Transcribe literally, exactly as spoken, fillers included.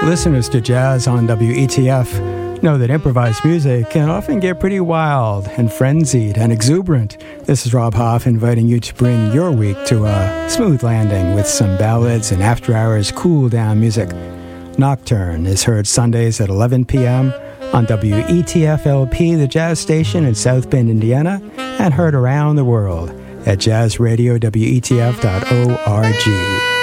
Listeners to Jazz on W E T F know that improvised music can often get pretty wild and frenzied and exuberant. This is Rob Hoff inviting you to bring your week to a smooth landing with some ballads and after-hours cool-down music. Nocturne is heard Sundays at eleven p.m. on W E T F L P, the jazz station in South Bend, Indiana, and heard around the world at jazz radio w e t f dot org.